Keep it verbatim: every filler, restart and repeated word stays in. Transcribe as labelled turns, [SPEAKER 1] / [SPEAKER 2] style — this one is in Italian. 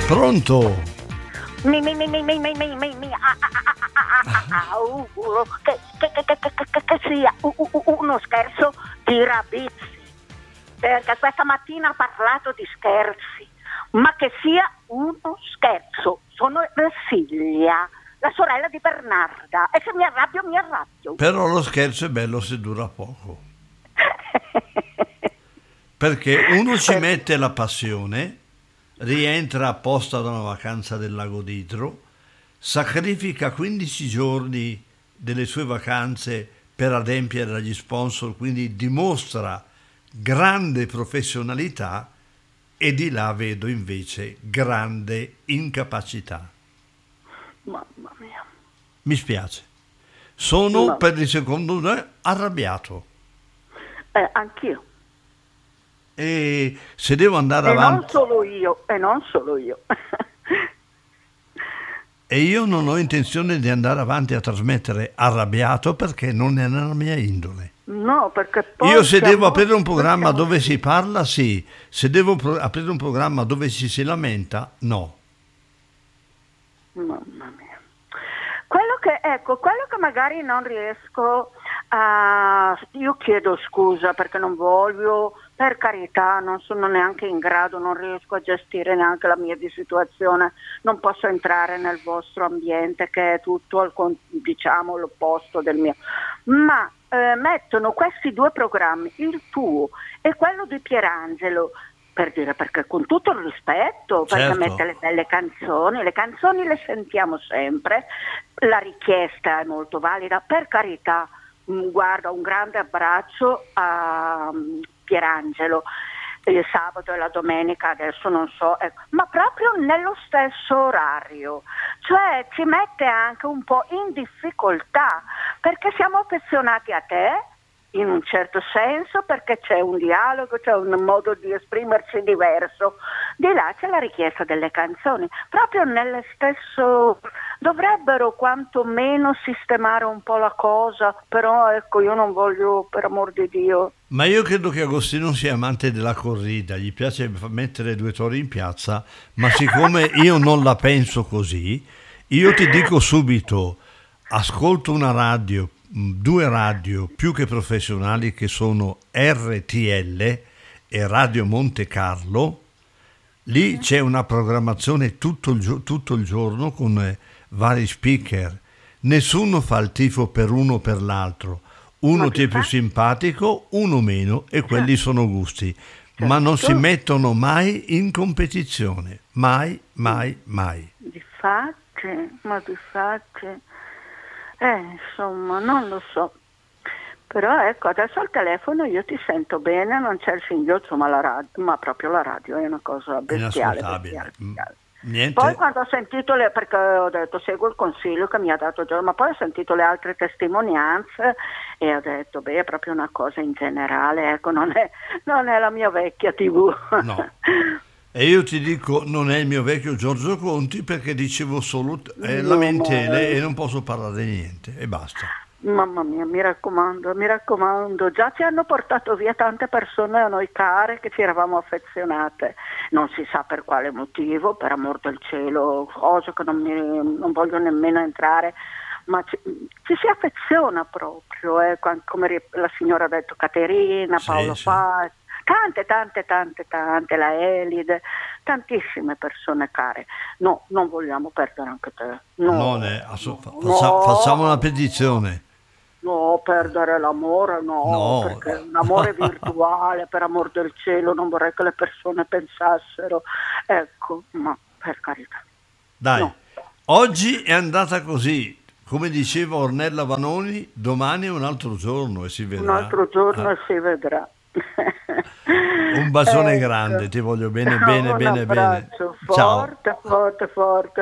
[SPEAKER 1] Pronto?
[SPEAKER 2] Mi, mi, mi, mi, mi, mi, mi, mi, mi, ah, ah, ah, ah, ah, ah, uh, uh, che, che, che, che, che, che, che sia uh, uh, uh, uno scherzo di Ravizzi, perché questa mattina ha parlato di scherzi, ma che sia uno scherzo. Sono Ersilia, la sorella di Bernarda, e se mi arrabbio mi arrabbio.
[SPEAKER 1] Però lo scherzo è bello se dura poco. Perché uno ci mette la passione, rientra apposta da una vacanza del Lago d'Idro, sacrifica quindici giorni delle sue vacanze per adempiere agli sponsor, quindi dimostra grande professionalità, e di là vedo invece grande incapacità.
[SPEAKER 2] Mamma mia.
[SPEAKER 1] Mi spiace. Sono
[SPEAKER 2] No.
[SPEAKER 1] per il secondo me arrabbiato.
[SPEAKER 2] Eh, anch'io.
[SPEAKER 1] E se devo andare
[SPEAKER 2] E
[SPEAKER 1] avanti...
[SPEAKER 2] non solo io, e non solo io.
[SPEAKER 1] E io non ho intenzione di andare avanti a trasmettere arrabbiato, perché non è nella mia indole.
[SPEAKER 2] No, perché poi
[SPEAKER 1] Io se
[SPEAKER 2] siamo-
[SPEAKER 1] devo aprire un programma
[SPEAKER 2] siamo-
[SPEAKER 1] dove si parla, sì. Se devo pro- aprire un programma dove ci si lamenta, no.
[SPEAKER 2] Mamma mia. Quello che, ecco, quello che magari non riesco a... Io chiedo scusa perché non voglio, per carità, non sono neanche in grado, non riesco a gestire neanche la mia di situazione, non posso entrare nel vostro ambiente che è tutto, al con- diciamo, l'opposto del mio. Ma eh, mettono questi due programmi, il tuo e quello di Pierangelo, per dire, perché con tutto il rispetto, perché
[SPEAKER 1] Certo.
[SPEAKER 2] mette le belle canzoni, le canzoni le sentiamo sempre, la richiesta è molto valida, per carità, mh, guarda, un grande abbraccio a mh, Pierangelo, il sabato e la domenica, adesso non so, ecco, ma proprio nello stesso orario, cioè ci mette anche un po' in difficoltà, perché siamo affezionati a te, in un certo senso, perché c'è un dialogo, c'è un modo di esprimersi diverso. Di là c'è la richiesta delle canzoni, proprio nello stesso, dovrebbero quantomeno sistemare un po' la cosa, però ecco, io non voglio, per amor di Dio.
[SPEAKER 1] Ma io credo che Agostino sia amante della corrida, gli piace mettere due tori in piazza, ma siccome io non la penso così, io ti dico subito, ascolto una radio, mh, due radio più che professionali, che sono R T L e Radio Monte Carlo. Lì c'è una programmazione tutto il, gio- tutto il giorno con eh, vari speaker. Nessuno fa il tifo per uno o per l'altro. Uno
[SPEAKER 2] Ma
[SPEAKER 1] ti è più
[SPEAKER 2] difatti-
[SPEAKER 1] simpatico, uno meno, e quelli sono gusti. Ma non si
[SPEAKER 2] Certo.
[SPEAKER 1] mettono mai in competizione. Mai, mai, mai.
[SPEAKER 2] Difatti, ma difatti, eh, insomma, non lo so. Però ecco, adesso al telefono io ti sento bene, non c'è il singhiozzo, ma la radio, ma proprio la radio è una cosa bestiale.
[SPEAKER 1] Inascoltabile.
[SPEAKER 2] bestiale, bestiale.
[SPEAKER 1] Niente.
[SPEAKER 2] Poi quando ho sentito le, perché ho detto seguo il consiglio che mi ha dato Giorgio, ma poi ho sentito le altre testimonianze e ho detto beh, è proprio una cosa in generale, ecco, non è, non è la mia vecchia tivù.
[SPEAKER 1] No. E io ti dico, non è il mio vecchio Giorgio Conti, perché dicevo solo eh,
[SPEAKER 2] No,
[SPEAKER 1] lamentele
[SPEAKER 2] ma-
[SPEAKER 1] e non posso parlare di niente, e basta.
[SPEAKER 2] Mamma mia, mi raccomando, mi raccomando, già ci hanno portato via tante persone a noi care che ci eravamo affezionate, non si sa per quale motivo, per amor del cielo, cose che non, mi, non voglio nemmeno entrare, ma ci, ci si affeziona proprio, eh, quan- come ri- la signora ha detto, Caterina,
[SPEAKER 1] Sì,
[SPEAKER 2] Paolo
[SPEAKER 1] sì.
[SPEAKER 2] Faz, tante, tante, tante, tante, la Elide, tantissime persone care. No, non vogliamo perdere anche te. No,
[SPEAKER 1] Non è, asso- fa-
[SPEAKER 2] no,
[SPEAKER 1] faccia-
[SPEAKER 2] no.
[SPEAKER 1] facciamo una petizione.
[SPEAKER 2] No, perdere l'amore no,
[SPEAKER 1] No.
[SPEAKER 2] perché è un amore virtuale, per amor del cielo, non vorrei che le persone pensassero, ecco, ma per carità.
[SPEAKER 1] Dai,
[SPEAKER 2] No.
[SPEAKER 1] oggi è andata così, come diceva Ornella Vanoni, domani è un altro giorno e si
[SPEAKER 2] Un
[SPEAKER 1] vedrà.
[SPEAKER 2] altro giorno
[SPEAKER 1] Ah,
[SPEAKER 2] si vedrà.
[SPEAKER 1] un bacione
[SPEAKER 2] Ecco.
[SPEAKER 1] grande, ti voglio bene, bene,
[SPEAKER 2] Un
[SPEAKER 1] bene, bene.
[SPEAKER 2] abbraccio
[SPEAKER 1] Ciao.
[SPEAKER 2] forte, forte, forte.